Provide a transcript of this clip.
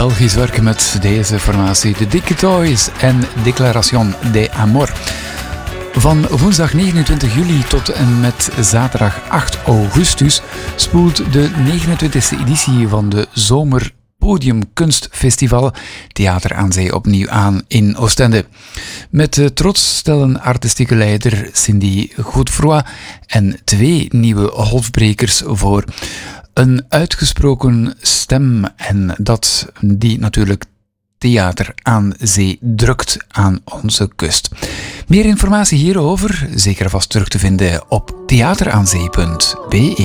Belgisch werken met deze formatie, de Dikke Toys en Declaration de Amor. Van woensdag 29 juli tot en met zaterdag 8 augustus spoelt de 29e editie van de Zomer Podiumkunstfestival Theater aan Zee opnieuw aan in Oostende. Met trots stellen artistieke leider Cindy Godefroy en 2 nieuwe golfbrekers voor. Een uitgesproken stem en dat die natuurlijk Theater aan Zee drukt aan onze kust. Meer informatie hierover zeker vast terug te vinden op theateraanzee.be.